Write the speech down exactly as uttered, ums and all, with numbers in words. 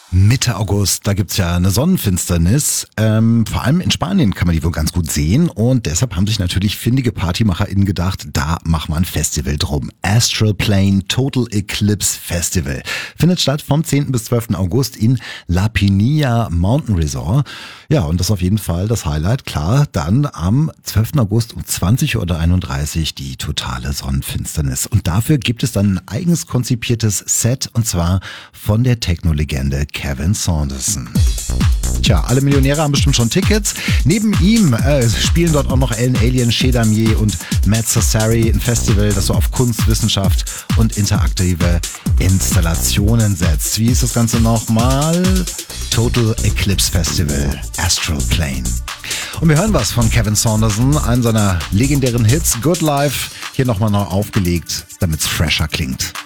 Mitte August, da gibt's ja eine Sonnenfinsternis. Ähm, vor allem in Spanien kann man die wohl ganz gut sehen und deshalb haben sich natürlich findige PartymacherInnen gedacht, da machen wir ein Festival drum. Astral Plane Total Eclipse Festival findet statt vom zehnten bis zwölften August in La Pinilla Mountain Resort. Ja, und das ist auf jeden Fall das Highlight. Klar, dann am zwölften August um zwanzig Uhr einunddreißig die totale Sonnenfinsternis. Und dafür gibt es dann ein eigens konzipiertes Set und zwar von der Techno-Legende Kevin Saunderson. Tja, alle Millionäre haben bestimmt schon Tickets. Neben ihm äh, spielen dort auch noch Ellen Alien, Chez Damier und Matt Sassari, ein Festival, das so auf Kunst, Wissenschaft und interaktive Installationen setzt. Wie ist das Ganze nochmal? Total Eclipse Festival, Astral Plane. Und wir hören was von Kevin Saunderson, einen seiner legendären Hits, Good Life, hier nochmal neu aufgelegt, damit es fresher klingt.